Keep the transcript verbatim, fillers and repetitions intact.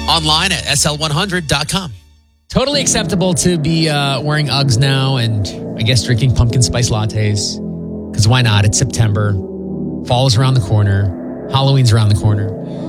Online at S L one hundred dot com. Totally acceptable to be uh, wearing Uggs now and I guess drinking pumpkin spice lattes. Because why not? It's September. Fall is around the corner. Halloween's around the corner.